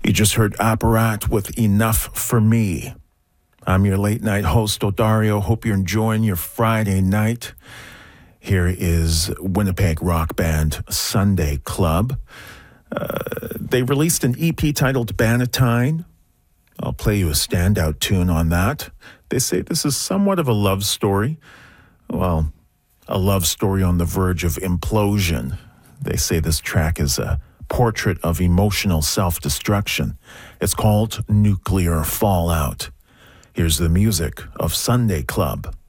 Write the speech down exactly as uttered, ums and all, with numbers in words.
You just heard Apparat with Enough for Me. I'm your late night host, Odario. Hope you're enjoying your Friday night. Here is Winnipeg rock band Sunday Club. Uh, they released an E P titled Bannatyne. I'll play you a standout tune on that. They say this is somewhat of a love story. Well, a love story on the verge of implosion. They say this track is a portrait of emotional self-destruction. It's called Nuclear Fallout. Here's the music of Sunday Club.